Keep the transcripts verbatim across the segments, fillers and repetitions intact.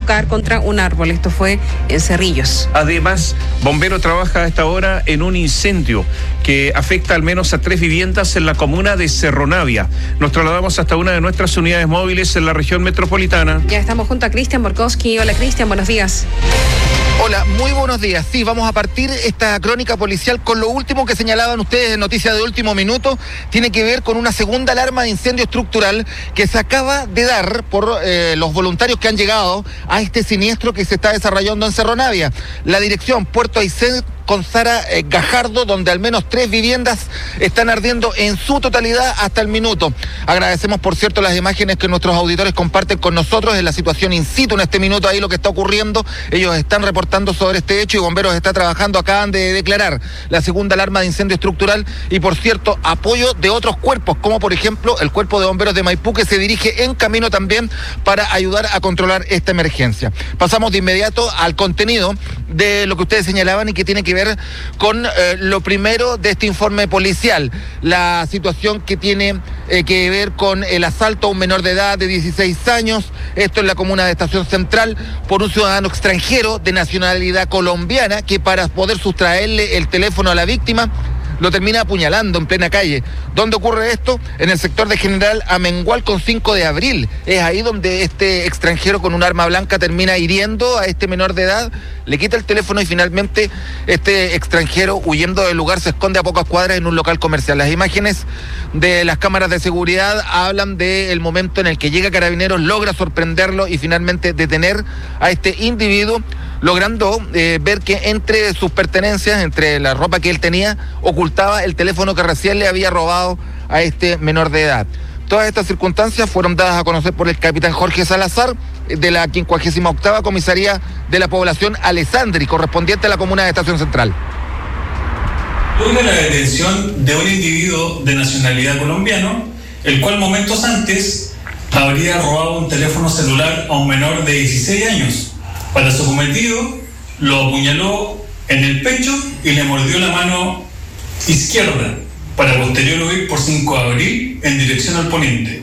chocar contra un árbol. Esto fue en Cerrillos. Además, bombero trabaja a esta hora en un incendio que afecta al menos a tres viviendas en la comuna de Cerro Navia. Nos trasladamos hasta una de nuestras unidades móviles en la región metropolitana. Ya estamos junto a Cristian Borkowski. Hola, Cristian, buenos días. Hola, muy buenos días. Sí, vamos a partir esta crónica policial con lo último que señalaban ustedes en Noticias de Último Minuto. Tiene que ver con una segunda alarma de incendio estructural que se acaba de dar por eh, los voluntarios que han llegado a este siniestro que se está desarrollando en Cerro Navia. La dirección Puerto Aysén con Sara eh, Gajardo, donde al menos tres viviendas están ardiendo en su totalidad hasta el minuto. Agradecemos, por cierto, las imágenes que nuestros auditores comparten con nosotros en la situación in situ en este minuto, ahí lo que está ocurriendo. Ellos están reportando sobre este hecho y Bomberos está trabajando, acaban de declarar la segunda alarma de incendio estructural y, por cierto, apoyo de otros cuerpos, como por ejemplo el Cuerpo de Bomberos de Maipú, que se dirige en camino también para ayudar a controlar esta emergencia. Pasamos de inmediato al contenido de lo que ustedes señalaban y que tiene que ver con eh, lo primero de este informe policial, la situación que tiene eh, que ver con el asalto a un menor de edad de dieciséis años, esto en la comuna de Estación Central, por un ciudadano extranjero de nacionalidad colombiana que para poder sustraerle el teléfono a la víctima lo termina apuñalando en plena calle. ¿Dónde ocurre esto? En el sector de General Amengual con cinco de abril. Es ahí donde este extranjero con un arma blanca termina hiriendo a este menor de edad, le quita el teléfono y finalmente este extranjero, huyendo del lugar, se esconde a pocas cuadras en un local comercial. Las imágenes de las cámaras de seguridad hablan del momento en el que llega Carabineros, logra sorprenderlo y finalmente detener a este individuo, logrando eh, ver que entre sus pertenencias, entre la ropa que él tenía, ocultaba el teléfono que recién le había robado a este menor de edad. Todas estas circunstancias fueron dadas a conocer por el capitán Jorge Salazar, de la quincuagésima octava Comisaría de la Población Alessandri, correspondiente a la comuna de Estación Central. Logra la detención de un individuo de nacionalidad colombiano, el cual momentos antes habría robado un teléfono celular a un menor de dieciséis años. Para su cometido, lo apuñaló en el pecho y le mordió la mano izquierda, para posterior huir por cinco de abril en dirección al poniente.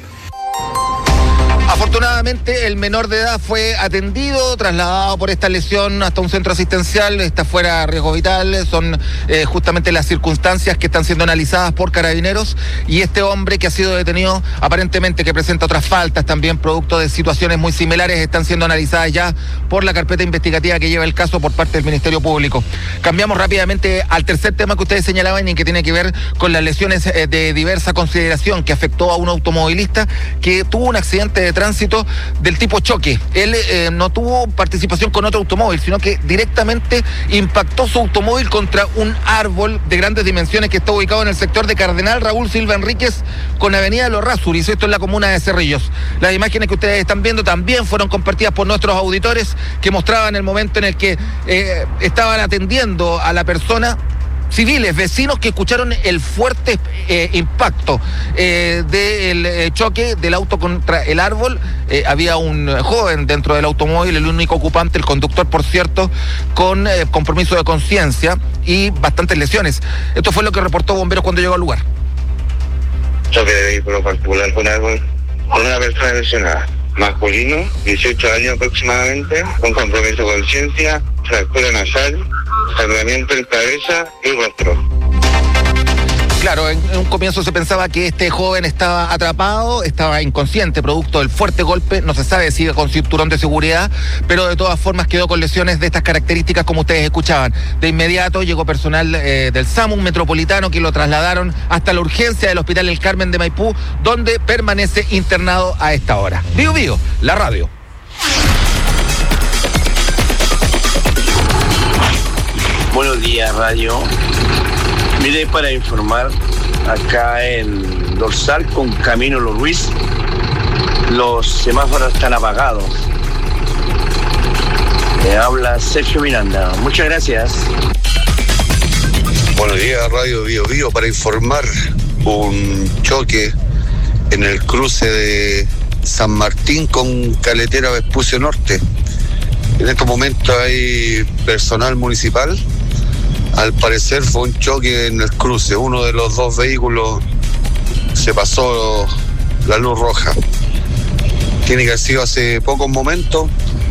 Afortunadamente, el menor de edad fue atendido, trasladado por esta lesión hasta un centro asistencial, está fuera de riesgo vital, son eh, justamente las circunstancias que están siendo analizadas por Carabineros, y este hombre que ha sido detenido, aparentemente que presenta otras faltas, también producto de situaciones muy similares, están siendo analizadas ya por la carpeta investigativa que lleva el caso por parte del Ministerio Público. Cambiamos rápidamente al tercer tema que ustedes señalaban y que tiene que ver con las lesiones eh, de diversa consideración que afectó a un automovilista que tuvo un accidente de tránsito del tipo choque. Él eh, no tuvo participación con otro automóvil, sino que directamente impactó su automóvil contra un árbol de grandes dimensiones que está ubicado en el sector de Cardenal Raúl Silva Enríquez con Avenida Los Rásuris, esto en la comuna de Cerrillos. Las imágenes que ustedes están viendo también fueron compartidas por nuestros auditores, que mostraban el momento en el que eh, estaban atendiendo a la persona. Civiles, vecinos que escucharon el fuerte eh, impacto eh, del eh, choque del auto contra el árbol. Eh, había un joven dentro del automóvil, el único ocupante, el conductor, por cierto, con eh, compromiso de conciencia y bastantes lesiones. Esto fue lo que reportó Bomberos cuando llegó al lugar. Choque de vehículo particular con árbol con una persona lesionada. Masculino, dieciocho años aproximadamente, con compromiso de conciencia, fractura nasal, sangramiento en cabeza y rostro. Claro, en, en un comienzo se pensaba que este joven estaba atrapado, estaba inconsciente, producto del fuerte golpe, no se sabe si con cinturón de seguridad, pero de todas formas quedó con lesiones de estas características como ustedes escuchaban. De inmediato llegó personal eh, del SAMU metropolitano que lo trasladaron hasta la urgencia del Hospital El Carmen de Maipú, donde permanece internado a esta hora. Vivo Vivo, la radio. Buenos días, radio. Mire, para informar, acá en Dorsal con Camino Los Ruiz, los semáforos están apagados. Me habla Sergio Miranda. Muchas gracias. Buenos días, Radio Bio Bio, para informar un choque en el cruce de San Martín con Caletera Vespucio Norte. En estos momentos hay personal municipal. Al parecer fue un choque en el cruce. Uno de los dos vehículos se pasó la luz roja. Tiene que haber sido hace pocos momentos.